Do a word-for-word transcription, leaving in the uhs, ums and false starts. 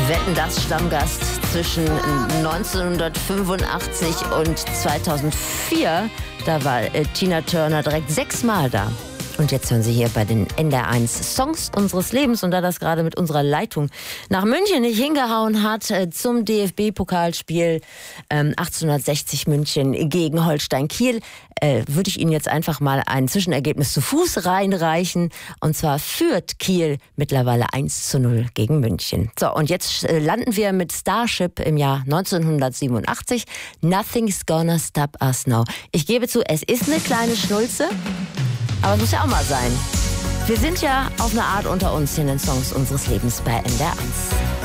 Wetten, das Stammgast zwischen neunzehnhundertfünfundachtzig und zweitausendvier. Da war äh, Tina Turner direkt sechsmal da. Und jetzt hören Sie hier bei den N D R eins Songs unseres Lebens. Und da das gerade mit unserer Leitung nach München nicht hingehauen hat, äh, zum D F B-Pokalspiel ähm, achtzehnhundertsechzig München gegen Holstein Kiel, äh, würde ich Ihnen jetzt einfach mal ein Zwischenergebnis zu Fuß reinreichen. Und zwar führt Kiel mittlerweile eins zu null gegen München. So, und jetzt äh, landen wir mit Starship im Jahr neunzehnhundertsiebenundachtzig. Nothing's gonna stop us now. Ich gebe zu, es ist eine kleine Schnulze. Aber es muss ja auch mal sein. Wir sind ja auf eine Art unter uns hier in den Songs unseres Lebens bei N D R eins.